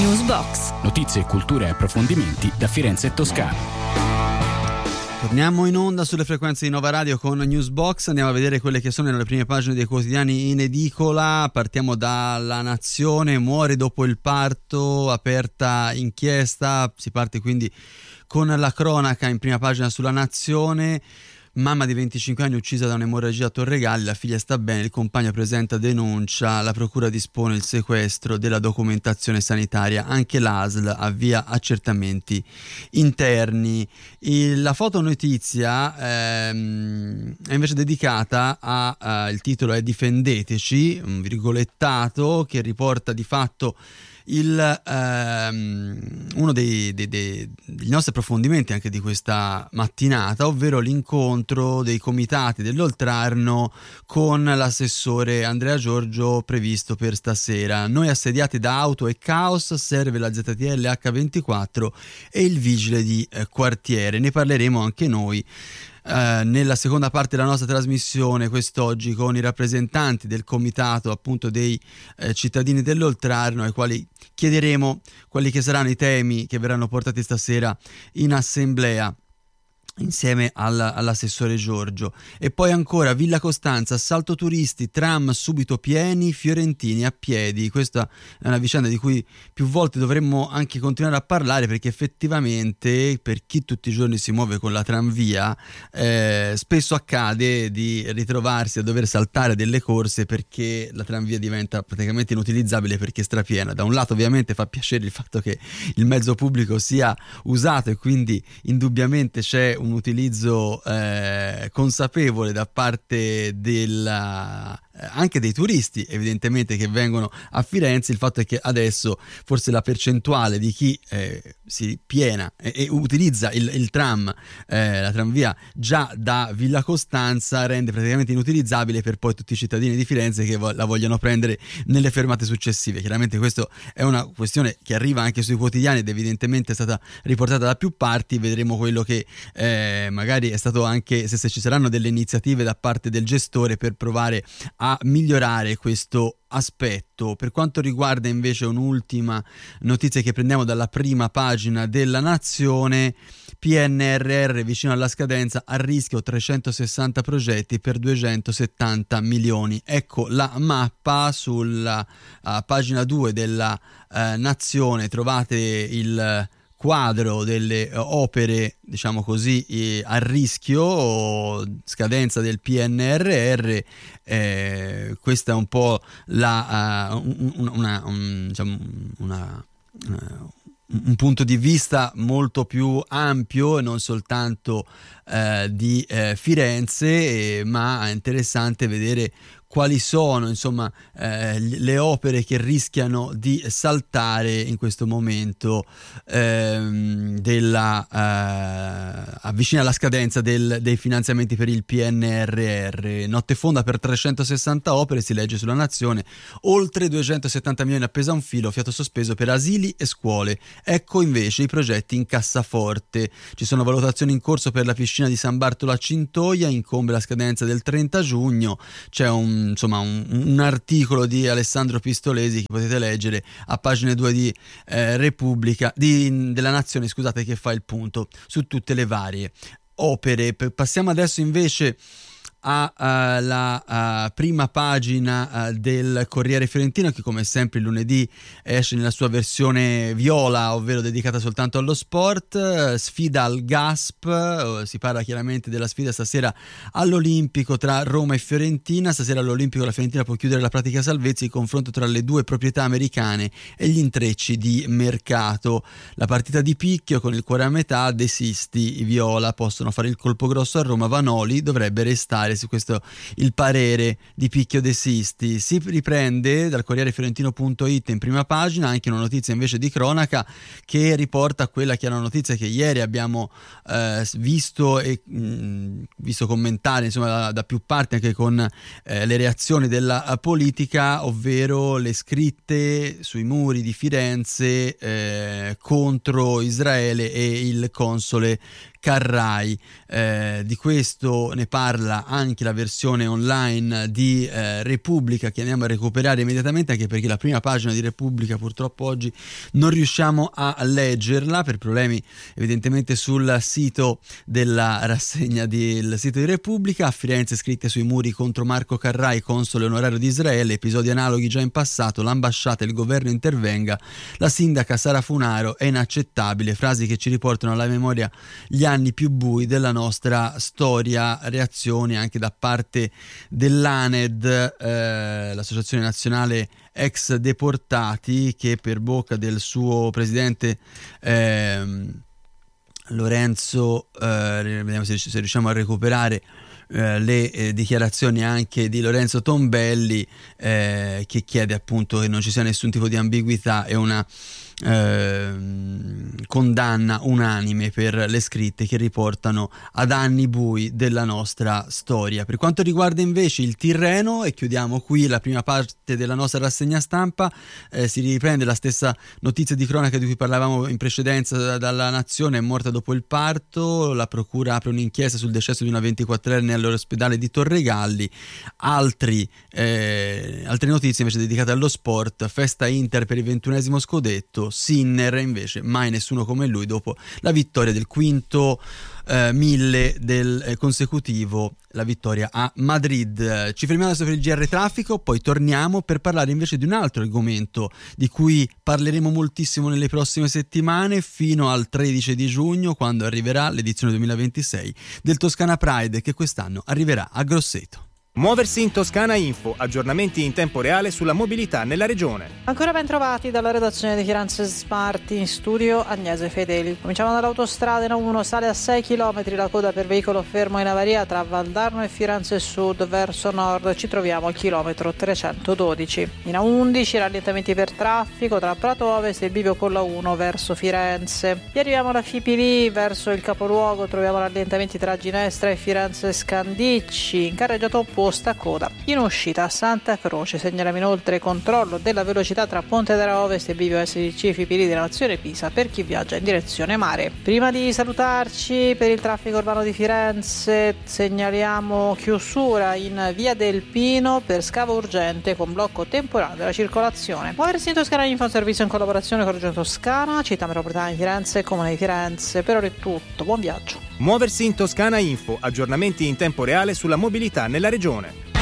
Newsbox. Notizie, cultura e approfondimenti da Firenze e Toscana. Torniamo in onda sulle frequenze di Nova Radio con Newsbox. Andiamo a vedere quelle che sono le prime pagine dei quotidiani in edicola. Partiamo dalla Nazione. Muore dopo il parto, aperta inchiesta. Si parte quindi con la cronaca in prima pagina sulla Nazione. Mamma di 25 anni uccisa da un'emorragia a Torregalli, la figlia sta bene, il compagno presenta denuncia, la procura dispone il sequestro della documentazione sanitaria, anche l'ASL avvia accertamenti interni. La fotonotizia è invece dedicata il titolo è Difendeteci, un virgolettato che riporta di fatto uno dei nostri approfondimenti anche di questa mattinata, ovvero l'incontro dei comitati dell'Oltrarno con l'assessore Andrea Giorgio previsto per stasera. Noi assediati da auto e caos, serve la ZTL H24 e il vigile di quartiere. Ne parleremo anche noi nella seconda parte della nostra trasmissione quest'oggi con i rappresentanti del comitato appunto dei cittadini dell'Oltrarno, ai quali chiederemo quali che saranno i temi che verranno portati stasera in assemblea insieme all'assessore Giorgio. E poi ancora Villa Costanza, assalto turisti, tram subito pieni, fiorentini a piedi. Questa è una vicenda di cui più volte dovremmo anche continuare a parlare, perché effettivamente per chi tutti i giorni si muove con la tranvia spesso accade di ritrovarsi a dover saltare delle corse perché la tranvia diventa praticamente inutilizzabile perché è strapiena. Da un lato ovviamente fa piacere il fatto che il mezzo pubblico sia usato e quindi indubbiamente c'è un utilizzo consapevole da parte anche dei turisti evidentemente che vengono a Firenze. Il fatto è che adesso forse la percentuale di chi si piena e utilizza il tram, la tranvia già da Villa Costanza, rende praticamente inutilizzabile per poi tutti i cittadini di Firenze che la vogliono prendere nelle fermate successive. Chiaramente questo è una questione che arriva anche sui quotidiani ed evidentemente è stata riportata da più parti. Vedremo quello che magari è stato anche, se ci saranno delle iniziative da parte del gestore per provare a migliorare questo aspetto. Per quanto riguarda invece un'ultima notizia che prendiamo dalla prima pagina della Nazione, PNRR vicino alla scadenza, a rischio 360 progetti per 270 milioni. Ecco la mappa sulla pagina 2 della Nazione. Trovate il quadro delle opere, diciamo così, a rischio, scadenza del PNRR. Questa è un po' un punto di vista molto più ampio e non soltanto di Firenze, ma è interessante vedere quali sono insomma le opere che rischiano di saltare in questo momento avvicina alla scadenza dei finanziamenti per il PNRR. Notte fonda per 360 opere, si legge sulla Nazione, oltre 270 milioni appesa a un filo, fiato sospeso per asili e scuole. Ecco invece i progetti in cassaforte. Ci sono valutazioni in corso per la piscina di San Bartolo a Cintoia, incombe la scadenza del 30 giugno, c'è un articolo di Alessandro Pistolesi che potete leggere a pagine 2 di Repubblica della Nazione, scusate, che fa il punto su tutte le varie opere. Passiamo adesso invece alla prima pagina del Corriere Fiorentino, che come sempre il lunedì esce nella sua versione viola, ovvero dedicata soltanto allo sport. Sfida al GASP, si parla chiaramente della sfida stasera all'Olimpico tra Roma e Fiorentina. Stasera all'Olimpico la Fiorentina può chiudere la pratica salvezza, il confronto tra le due proprietà americane e gli intrecci di mercato. La partita di picchio con il cuore a metà, De Sisti, i viola possono fare il colpo grosso a Roma, Vanoli dovrebbe restare. Su questo il parere di Picchio De Sisti. Si riprende dal CorriereFiorentino.it in prima pagina anche una notizia invece di cronaca che riporta quella che era una notizia che ieri abbiamo visto commentare insomma da più parti anche con le reazioni della politica, ovvero le scritte sui muri di Firenze contro Israele e il console Carrai. Di questo ne parla anche anche la versione online di Repubblica, che andiamo a recuperare immediatamente, anche perché la prima pagina di Repubblica purtroppo oggi non riusciamo a leggerla per problemi evidentemente sul sito della rassegna del sito di Repubblica. A Firenze scritte sui muri contro Marco Carrai, console onorario di Israele, episodi analoghi già in passato, l'ambasciata e il governo intervenga, la sindaca Sara Funaro è inaccettabile, frasi che ci riportano alla memoria gli anni più bui della nostra storia. Reazioni anche da parte dell'ANED, l'Associazione Nazionale Ex Deportati, che per bocca del suo presidente Lorenzo, vediamo se riusciamo a recuperare le dichiarazioni anche di Lorenzo Tombelli, che chiede appunto che non ci sia nessun tipo di ambiguità e una condanna unanime per le scritte che riportano ad anni bui della nostra storia. Per quanto riguarda invece il Tirreno, e chiudiamo qui la prima parte della nostra rassegna stampa, si riprende la stessa notizia di cronaca di cui parlavamo in precedenza dalla Nazione. È morta dopo il parto, la procura apre un'inchiesta sul decesso di una 24enne all'ospedale di Torregalli. Altre notizie invece dedicate allo sport: festa Inter per il 21esimo scudetto, Sinner invece mai nessuno come lui dopo la vittoria del quinto 1000 del consecutivo, la vittoria a Madrid. Ci fermiamo adesso per il GR Traffico, poi torniamo per parlare invece di un altro argomento di cui parleremo moltissimo nelle prossime settimane, fino al 13 di giugno, quando arriverà l'edizione 2026 del Toscana Pride, che quest'anno arriverà a Grosseto. Muoversi in Toscana Info, aggiornamenti in tempo reale sulla mobilità nella regione. Ancora ben trovati dalla redazione di Firenze Smart, in studio Agnese Fedeli. Cominciamo dall'autostrada A1, sale a 6 km la coda per veicolo fermo in avaria tra Valdarno e Firenze Sud. Verso nord ci troviamo al chilometro 312. In A11 rallentamenti per traffico tra Prato Ovest e il bivio con la 1 verso Firenze. E arriviamo alla Fipili, verso il capoluogo troviamo rallentamenti tra Ginestra e Firenze Scandicci. In carreggiata opposta coda in uscita a Santa Croce. Segnaliamo inoltre controllo della velocità tra Ponte d'Era Ovest e bivio SDC Fipili della Nazione Pisa per chi viaggia in direzione mare. Prima di salutarci, per il traffico urbano di Firenze segnaliamo chiusura in via del Pino per scavo urgente con blocco temporaneo della circolazione. Muoversi in Toscana Info, un servizio in collaborazione con Regione Toscana, Città Metropolitana di Firenze e Comune di Firenze. Per ora è tutto, buon viaggio. Muoversi in Toscana Info, aggiornamenti in tempo reale sulla mobilità nella regione.